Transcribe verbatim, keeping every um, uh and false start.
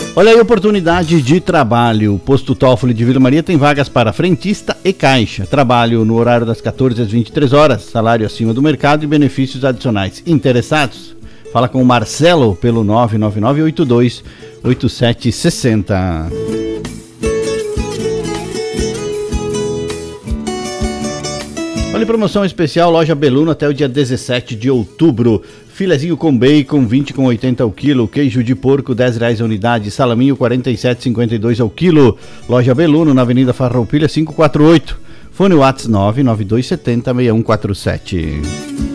Olha aí, oportunidade de trabalho. O posto Toffoli de Vila Maria tem vagas para frentista e caixa. Trabalho no horário das quatorze às vinte e três horas. Salário acima do mercado e benefícios adicionais. Interessados? Fala com o Marcelo pelo nove nove nove oito dois oito sete seis zero. Olha, promoção especial Loja Beluno até o dia dezessete de outubro. Filezinho com bacon, vinte com oitenta ao quilo. Queijo de porco, dez reais a unidade. Salaminho, quarenta e sete e cinquenta e dois ao quilo. Loja Beluno, na Avenida Farroupilha, quinhentos e quarenta e oito. Fone WhatsApp nove nove dois sete zero seis um quatro sete.